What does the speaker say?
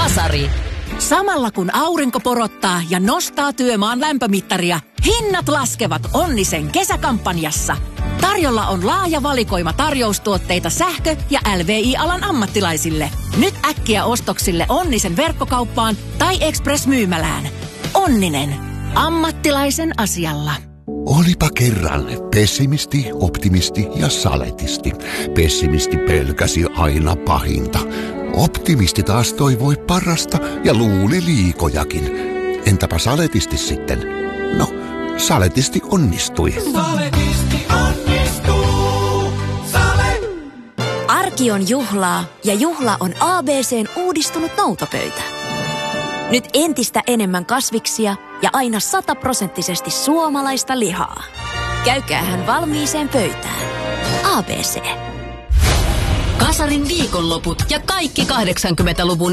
Kasari. Samalla kun aurinko porottaa ja nostaa työmaan lämpömittaria, hinnat laskevat Onnisen kesäkampanjassa. Tarjolla on laaja valikoima tarjoustuotteita sähkö- ja LVI-alan ammattilaisille. Nyt äkkiä ostoksille Onnisen verkkokauppaan tai Express-myymälään. Onninen. Ammattilaisen asialla. Olipa kerran pessimisti, optimisti ja saletisti. Pessimisti pelkäsi aina pahinta. Optimisti taas toivoi parasta ja luuli liikojakin. Entäpä saletisti sitten? No, saletisti onnistui. Saletisti onnistuu. Sale. Arki on juhlaa ja juhla on ABC:n uudistunut noutopöytä. Nyt entistä enemmän kasviksia ja aina 100% suomalaista lihaa. Käykäähän valmiiseen pöytään. ABC. Kasarin viikonloput ja kaikki 80-luvun